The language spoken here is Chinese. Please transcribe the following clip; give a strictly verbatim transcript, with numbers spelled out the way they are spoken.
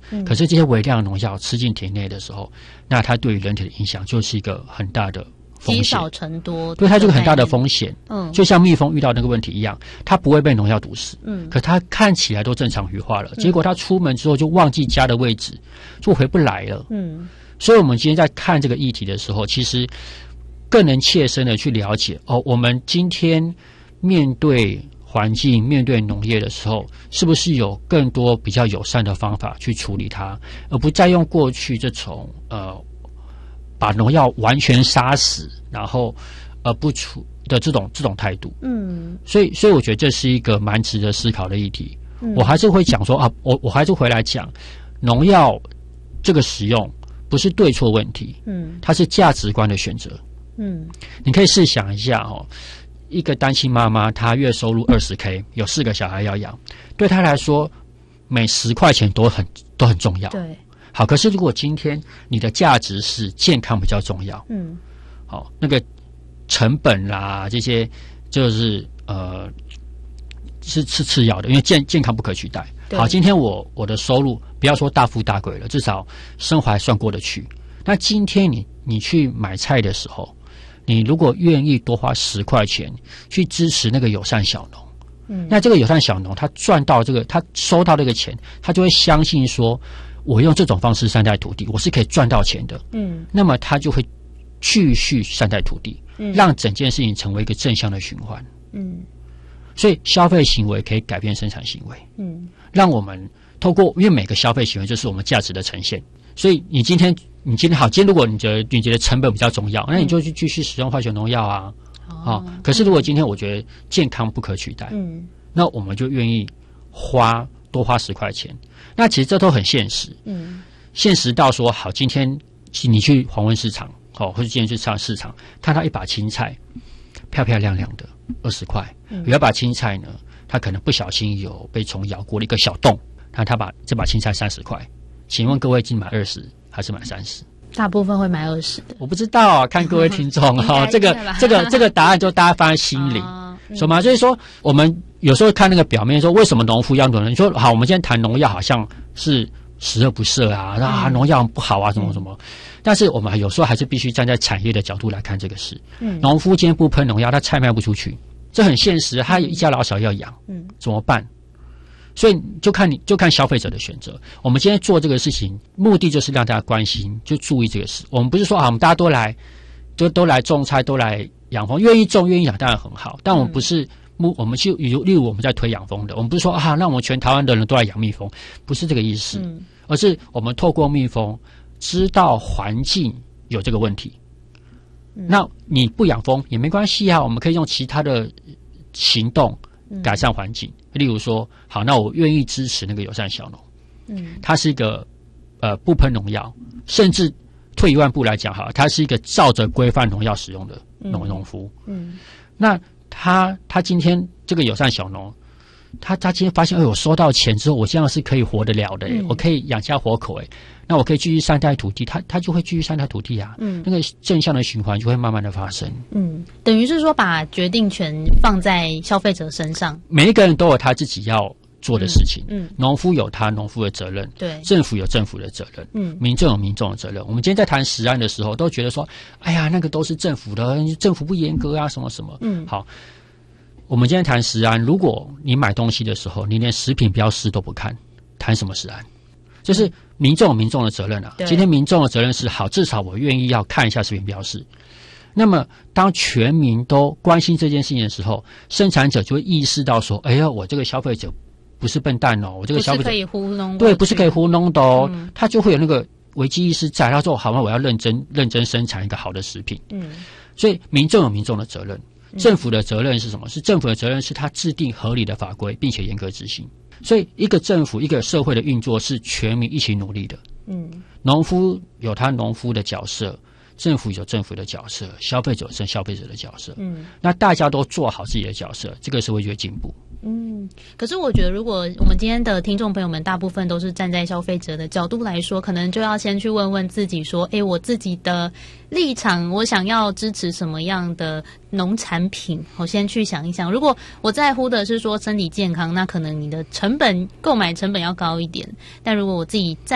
嗯， 可是这些微量农药吃进体内的时候，那它对于人体的影响就是一个很大的风险， 积少成多， 对，它就有很大的风险。 嗯， 就像蜜蜂遇到那个问题一样，它不会被农药毒死， 嗯， 可它看起来都正常羽化了，结果它出门之后就忘记家的位置，就回不来了。 嗯， 所以我们今天在看这个议题的时候，其实更能切身的去了解哦，我们今天面对环境、面对农业的时候，是不是有更多比较友善的方法去处理它，而不再用过去这种呃把农药完全杀死，然后呃不处的这种这种态度。 嗯， 所以所以我觉得这是一个蛮值得思考的议题。 嗯， 我还是会讲说啊，我我还是回来讲农药这个使用不是对错问题， 嗯， 它是价值观的选择。 嗯， 你可以试想一下哦，一个单亲妈妈，她月收入二十 K， 有四个小孩要养，对她来说，每十块钱都很都很重要。 对， 好，可是如果今天你的价值是健康比较重要， 嗯， 好，那个成本啦，这些就是呃是是次要的，因为健健康不可取代。好，今天我我的收入不要说大富大贵了，至少生活还算过得去。那今天你你去买菜的时候，你如果愿意多花十块钱去支持那个友善小农，嗯，那这个友善小农他赚到这个，他收到这个钱，他就会相信说，我用这种方式善待土地，我是可以赚到钱的，嗯，那么他就会继续善待土地，嗯，让整件事情成为一个正向的循环，嗯，所以消费行为可以改变生产行为，嗯，让我们透过，因为每个消费行为就是我们价值的呈现，所以你今天你今天好，今天如果你觉得你觉得成本比较重要，那你就去继续使用化学农药啊，嗯、哦，可是如果今天我觉得健康不可取代，嗯，那我们就愿意花多花十块钱，那其实这都很现实，嗯，现实到说好，今天你去黄昏市场，哦，或者今天去上市场，看到一把青菜漂漂亮亮的二十块，有一把青菜呢，它可能不小心有被虫咬过了一个小洞，那他把这把青菜三十块，请问各位今买二十还是买三十？ 大部分会买二十的， 我不知道啊，看各位听众哈、哦，这个这个这个答案就大家放在心里，什么、哦嗯？就是说，我们有时候看那个表面说，为什么农夫要农？你说好，我们今天谈农药，好像是十恶不赦啊，啊，农药不好啊，什么什么。嗯、但是我们有时候还是必须站在产业的角度来看这个事。嗯，农夫今天不喷农药，他菜卖不出去，这很现实，他有一家老小要养，嗯，怎么办？所以就看你就看消费者的选择。我们今天做这个事情，目的就是让大家关心，就注意这个事。我们不是说啊，我们大家都来，就都来种菜，都来养蜂，愿意种愿意养当然很好。但我们不是目，我们就例如我们在推养蜂的，我们不是说啊，那我们全台湾的人都来养蜜蜂，不是这个意思，嗯、而是我们透过蜜蜂知道环境有这个问题。嗯、那你不养蜂也没关系啊，我们可以用其他的行动改善环境。例如说，好，那我愿意支持那个友善小农，嗯，它是一个呃不喷农药，甚至退一万步来讲，哈，它是一个照着规范农药使用的农农夫，嗯，那他他今天这个友善小农，他他今天发现，哎，我收到钱之后，我这样是可以活得了的，嗯、我可以养家活口，哎，那我可以继续善待土地，他他就会继续善待土地啊，嗯，那个正向的循环就会慢慢的发生， 嗯，等于是说把决定权放在消费者身上， 每一个人都有他自己要做的事情，嗯，农、嗯、夫有他农夫的责任， 对， 政府有政府的责任，嗯，民众有民众的责任。我们今天在谈食安的时候，都觉得说，哎呀，那个都是政府的，政府不严格啊，什么什么，嗯，好。我们今天谈食安，如果你买东西的时候，你连食品标示都不看，谈什么食安？就是民众有民众的责任啊。今天民众的责任是好，至少我愿意要看一下食品标示。那么，当全民都关心这件事情的时候，生产者就会意识到说：“哎呀，我这个消费者不是笨蛋哦，我这个消费者不是可以糊弄， 对，不是可以糊弄的哦。嗯”他就会有那个危机意识在，他说：“好嘛，我要认真认真生产一个好的食品。”嗯，所以民众有民众的责任。政府的责任是什么？是政府的责任是他制定合理的法规，并且严格执行。所以，一个政府、一个社会的运作是全民一起努力的。嗯，农夫有他农夫的角色，政府有政府的角色，消费者有消费者的角色。嗯，那大家都做好自己的角色，这个社会就会进步。 嗯，可是我觉得，如果我们今天的听众朋友们大部分都是站在消费者的角度来说，可能就要先去问问自己说，诶，我自己的立场，我想要支持什么样的农产品？我先去想一想。如果我在乎的是说身体健康，那可能你的成本购买成本要高一点。但如果我自己在